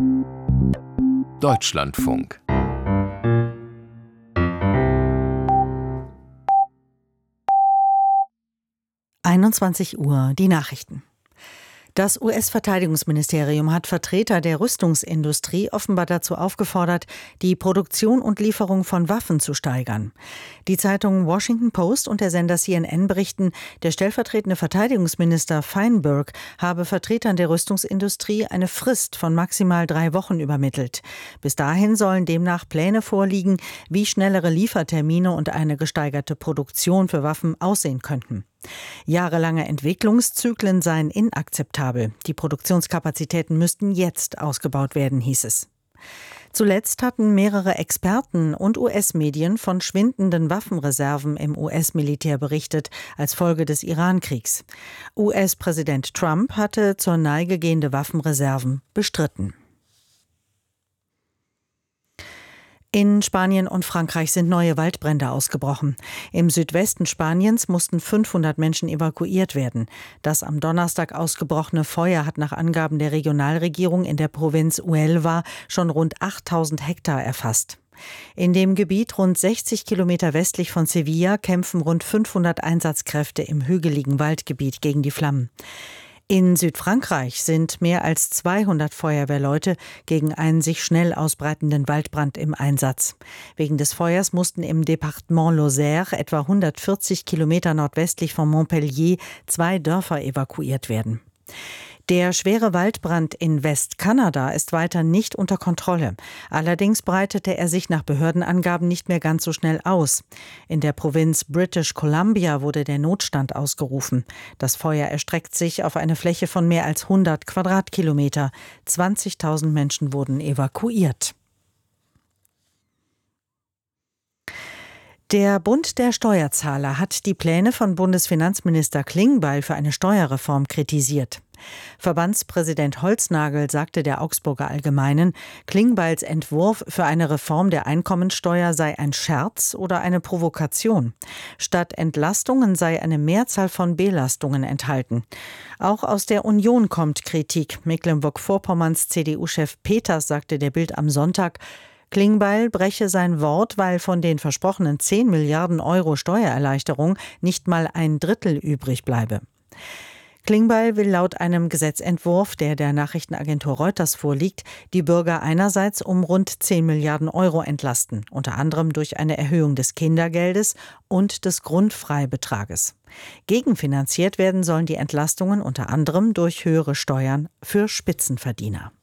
Deutschlandfunk. Uhr, die Nachrichten. Das US-Verteidigungsministerium hat Vertreter der Rüstungsindustrie offenbar dazu aufgefordert, die Produktion und Lieferung von Waffen zu steigern. Die Zeitungen Washington Post und der Sender CNN berichten, der stellvertretende Verteidigungsminister Feinberg habe Vertretern der Rüstungsindustrie eine Frist von maximal 3 Wochen übermittelt. Bis dahin sollen demnach Pläne vorliegen, wie schnellere Liefertermine und eine gesteigerte Produktion für Waffen aussehen könnten. Jahrelange Entwicklungszyklen seien inakzeptabel. Die Produktionskapazitäten müssten jetzt ausgebaut werden, hieß es. Zuletzt hatten mehrere Experten und US-Medien von schwindenden Waffenreserven im US-Militär berichtet, als Folge des Iran-Kriegs. US-Präsident Trump hatte zur Neige gehende Waffenreserven bestritten. In Spanien und Frankreich sind neue Waldbrände ausgebrochen. Im Südwesten Spaniens mussten 500 Menschen evakuiert werden. Das am Donnerstag ausgebrochene Feuer hat nach Angaben der Regionalregierung in der Provinz Huelva schon rund 8000 Hektar erfasst. In dem Gebiet rund 60 Kilometer westlich von Sevilla kämpfen rund 500 Einsatzkräfte im hügeligen Waldgebiet gegen die Flammen. In Südfrankreich sind mehr als 200 Feuerwehrleute gegen einen sich schnell ausbreitenden Waldbrand im Einsatz. Wegen des Feuers mussten im Departement Lozère, etwa 140 Kilometer nordwestlich von Montpellier, 2 Dörfer evakuiert werden. Der schwere Waldbrand in Westkanada ist weiter nicht unter Kontrolle. Allerdings breitete er sich nach Behördenangaben nicht mehr ganz so schnell aus. In der Provinz British Columbia wurde der Notstand ausgerufen. Das Feuer erstreckt sich auf eine Fläche von mehr als 100 Quadratkilometer. 20.000 Menschen wurden evakuiert. Der Bund der Steuerzahler hat die Pläne von Bundesfinanzminister Klingbeil für eine Steuerreform kritisiert. Verbandspräsident Holznagel sagte der Augsburger Allgemeinen, Klingbeils Entwurf für eine Reform der Einkommensteuer sei ein Scherz oder eine Provokation. Statt Entlastungen sei eine Mehrzahl von Belastungen enthalten. Auch aus der Union kommt Kritik. Mecklenburg-Vorpommerns CDU-Chef Peters sagte der Bild am Sonntag, Klingbeil breche sein Wort, weil von den versprochenen 10 Milliarden Euro Steuererleichterung nicht mal ein Drittel übrig bleibe. Klingbeil will laut einem Gesetzentwurf, der Nachrichtenagentur Reuters vorliegt, die Bürger einerseits um rund 10 Milliarden Euro entlasten, unter anderem durch eine Erhöhung des Kindergeldes und des Grundfreibetrages. Gegenfinanziert werden sollen die Entlastungen unter anderem durch höhere Steuern für Spitzenverdiener.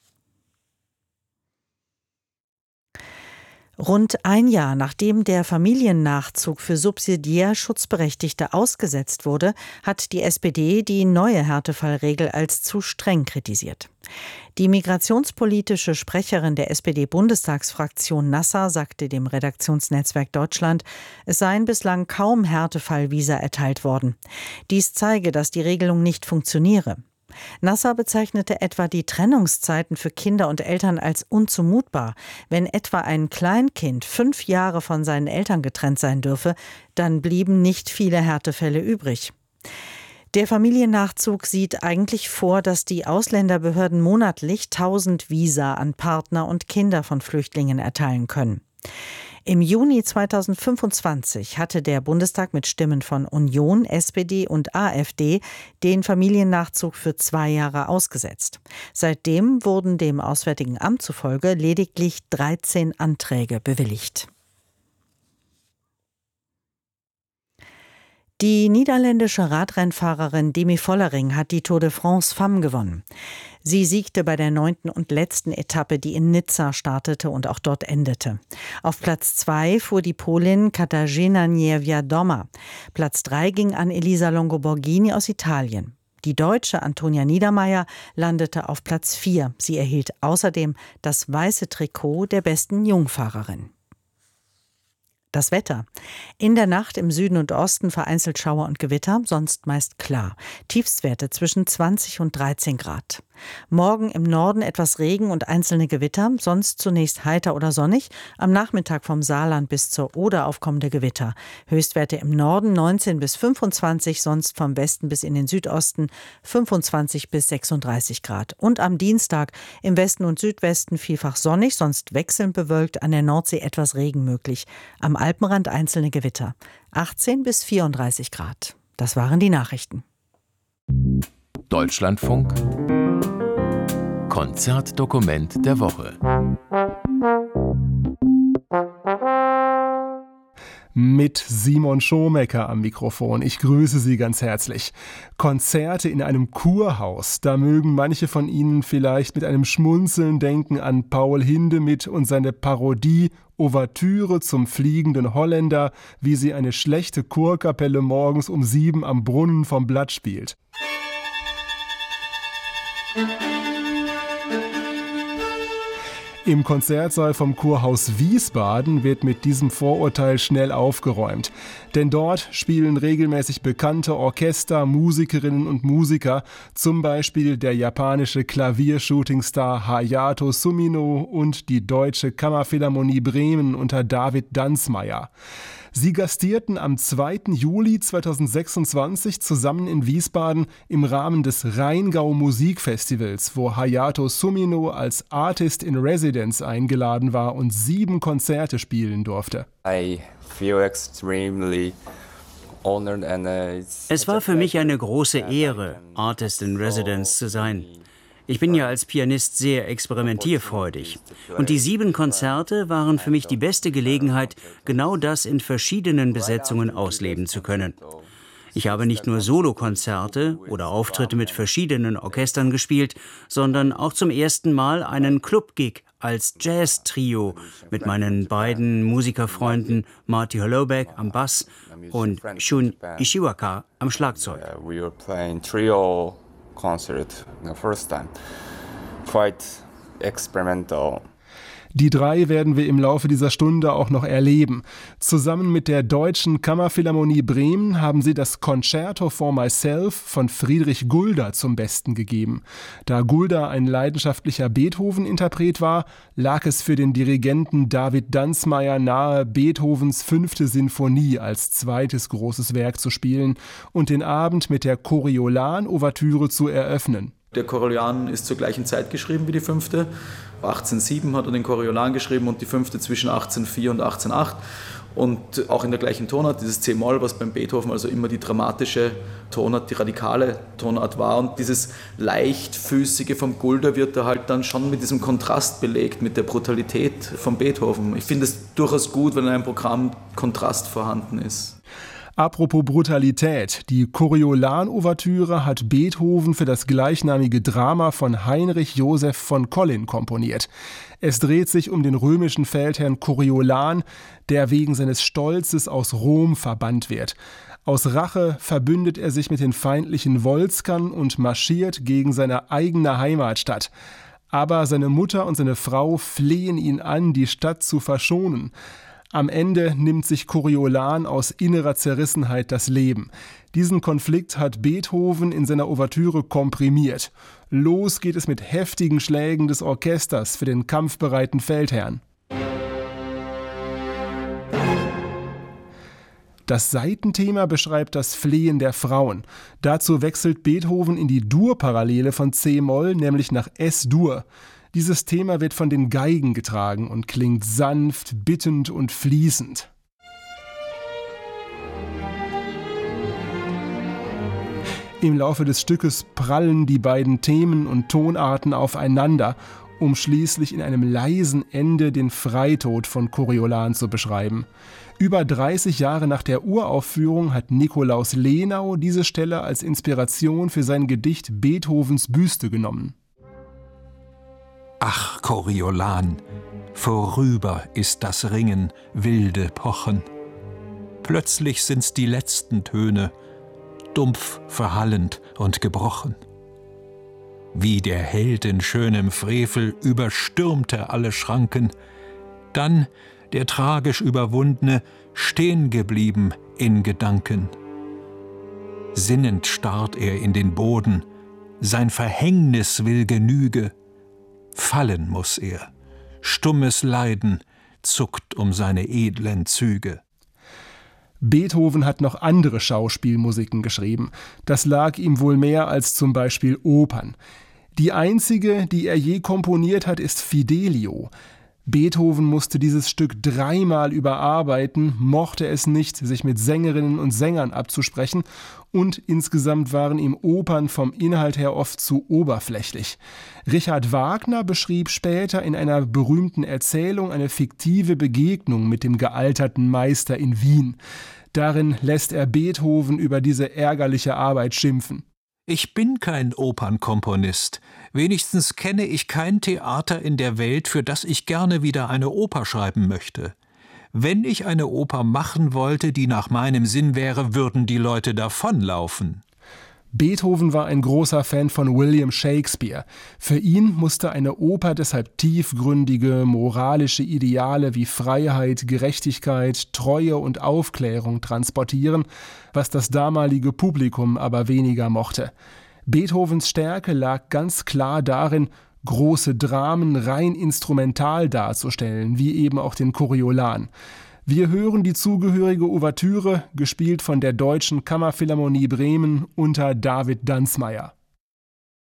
Rund ein Jahr nachdem der Familiennachzug für subsidiär Schutzberechtigte ausgesetzt wurde, hat die SPD die neue Härtefallregel als zu streng kritisiert. Die migrationspolitische Sprecherin der SPD-Bundestagsfraktion Nasser sagte dem Redaktionsnetzwerk Deutschland, es seien bislang kaum Härtefallvisa erteilt worden. Dies zeige, dass die Regelung nicht funktioniere. Nasser bezeichnete etwa die Trennungszeiten für Kinder und Eltern als unzumutbar. Wenn etwa ein Kleinkind 5 Jahre von seinen Eltern getrennt sein dürfe, dann blieben nicht viele Härtefälle übrig. Der Familiennachzug sieht eigentlich vor, dass die Ausländerbehörden monatlich 1000 Visa an Partner und Kinder von Flüchtlingen erteilen können. Im Juni 2025 hatte der Bundestag mit Stimmen von Union, SPD und AfD den Familiennachzug für 2 Jahre ausgesetzt. Seitdem wurden dem Auswärtigen Amt zufolge lediglich 13 Anträge bewilligt. Die niederländische Radrennfahrerin Demi Vollering hat die Tour de France Femmes gewonnen. Sie siegte bei der 9. und letzten Etappe, die in Nizza startete und auch dort endete. Auf Platz 2 fuhr die Polin Katarzyna Niewiadoma. Platz 3 ging an Elisa Longo-Borghini aus Italien. Die Deutsche Antonia Niedermeier landete auf Platz 4. Sie erhielt außerdem das weiße Trikot der besten Jungfahrerin. Das Wetter. In der Nacht im Süden und Osten vereinzelt Schauer und Gewitter, sonst meist klar. Tiefstwerte zwischen 20 und 13 Grad. Morgen im Norden etwas Regen und einzelne Gewitter, sonst zunächst heiter oder sonnig. Am Nachmittag vom Saarland bis zur Oder aufkommende Gewitter. Höchstwerte im Norden 19 bis 25, sonst vom Westen bis in den Südosten 25 bis 36 Grad. Und am Dienstag im Westen und Südwesten vielfach sonnig, sonst wechselnd bewölkt, an der Nordsee etwas Regen möglich. Am Alpenrand einzelne Gewitter. 18 bis 34 Grad. Das waren die Nachrichten. Deutschlandfunk Konzertdokument der Woche. Mit Simon Schomecker am Mikrofon. Ich grüße Sie ganz herzlich. Konzerte in einem Kurhaus, da mögen manche von Ihnen vielleicht mit einem Schmunzeln denken an Paul Hindemith und seine Parodie Ouvertüre zum fliegenden Holländer, wie sie eine schlechte Chorkapelle morgens um 7 am Brunnen vom Blatt spielt. Im Konzertsaal vom Kurhaus Wiesbaden wird mit diesem Vorurteil schnell aufgeräumt. Denn dort spielen regelmäßig bekannte Orchester, Musikerinnen und Musiker, zum Beispiel der japanische Klaviershootingstar Hayato Sumino und die Deutsche Kammerphilharmonie Bremen unter David Danzmeier. Sie gastierten am 2. Juli 2026 zusammen in Wiesbaden im Rahmen des Rheingau Musikfestivals, wo Hayato Sumino als Artist in Residence eingeladen war und 7 Konzerte spielen durfte. Es war für mich eine große Ehre, Artist in Residence zu sein. Ich bin ja als Pianist sehr experimentierfreudig. Und die 7 Konzerte waren für mich die beste Gelegenheit, genau das in verschiedenen Besetzungen ausleben zu können. Ich habe nicht nur Solokonzerte oder Auftritte mit verschiedenen Orchestern gespielt, sondern auch zum ersten Mal einen Club-Gig als Jazz-Trio mit meinen beiden Musikerfreunden Marty Holoubek am Bass und Shun Ishiwaka am Schlagzeug. Concert the first time. Quite experimental. Die 3 werden wir im Laufe dieser Stunde auch noch erleben. Zusammen mit der Deutschen Kammerphilharmonie Bremen haben sie das Concerto for Myself von Friedrich Gulda zum Besten gegeben. Da Gulda ein leidenschaftlicher Beethoven-Interpret war, lag es für den Dirigenten David Danzmeier nahe, Beethovens 5. Sinfonie als zweites großes Werk zu spielen und den Abend mit der Coriolan-Ouvertüre zu eröffnen. Der Coriolan ist zur gleichen Zeit geschrieben wie die 5. 1807 hat er den Coriolan geschrieben und die 5. zwischen 1804 und 1808. Und auch in der gleichen Tonart, dieses C-Moll, was beim Beethoven also immer die dramatische Tonart, die radikale Tonart war. Und dieses leichtfüßige vom Gulda wird da halt dann schon mit diesem Kontrast belegt, mit der Brutalität von Beethoven. Ich finde es durchaus gut, wenn in einem Programm Kontrast vorhanden ist. Apropos Brutalität, die Coriolan-Ouvertüre hat Beethoven für das gleichnamige Drama von Heinrich Joseph von Collin komponiert. Es dreht sich um den römischen Feldherrn Coriolan, der wegen seines Stolzes aus Rom verbannt wird. Aus Rache verbündet er sich mit den feindlichen Volskern und marschiert gegen seine eigene Heimatstadt. Aber seine Mutter und seine Frau flehen ihn an, die Stadt zu verschonen. Am Ende nimmt sich Coriolan aus innerer Zerrissenheit das Leben. Diesen Konflikt hat Beethoven in seiner Ouvertüre komprimiert. Los geht es mit heftigen Schlägen des Orchesters für den kampfbereiten Feldherrn. Das Saitenthema beschreibt das Flehen der Frauen. Dazu wechselt Beethoven in die Dur-Parallele von C-Moll, nämlich nach S-Dur. Dieses Thema wird von den Geigen getragen und klingt sanft, bittend und fließend. Im Laufe des Stückes prallen die beiden Themen und Tonarten aufeinander, um schließlich in einem leisen Ende den Freitod von Coriolan zu beschreiben. Über 30 Jahre nach der Uraufführung hat Nikolaus Lenau diese Stelle als Inspiration für sein Gedicht Beethovens Büste genommen. Ach, Coriolan, vorüber ist das Ringen, wilde Pochen. Plötzlich sind's die letzten Töne, dumpf, verhallend und gebrochen. Wie der Held in schönem Frevel überstürmte alle Schranken, dann der tragisch Überwundne stehen geblieben in Gedanken. Sinnend starrt er in den Boden, sein Verhängnis will Genüge. Fallen muß er, stummes Leiden zuckt um seine edlen Züge. Beethoven hat noch andere Schauspielmusiken geschrieben. Das lag ihm wohl mehr als zum Beispiel Opern. Die einzige, die er je komponiert hat, ist Fidelio. Beethoven musste dieses Stück 3-mal überarbeiten, mochte es nicht, sich mit Sängerinnen und Sängern abzusprechen, und insgesamt waren ihm Opern vom Inhalt her oft zu oberflächlich. Richard Wagner beschrieb später in einer berühmten Erzählung eine fiktive Begegnung mit dem gealterten Meister in Wien. Darin lässt er Beethoven über diese ärgerliche Arbeit schimpfen. Ich bin kein Opernkomponist. Wenigstens kenne ich kein Theater in der Welt, für das ich gerne wieder eine Oper schreiben möchte. Wenn ich eine Oper machen wollte, die nach meinem Sinn wäre, würden die Leute davonlaufen. Beethoven war ein großer Fan von William Shakespeare. Für ihn musste eine Oper deshalb tiefgründige, moralische Ideale wie Freiheit, Gerechtigkeit, Treue und Aufklärung transportieren, was das damalige Publikum aber weniger mochte. Beethovens Stärke lag ganz klar darin, große Dramen rein instrumental darzustellen, wie eben auch den Coriolan. Wir hören die zugehörige Ouvertüre, gespielt von der Deutschen Kammerphilharmonie Bremen unter David Danzmeier.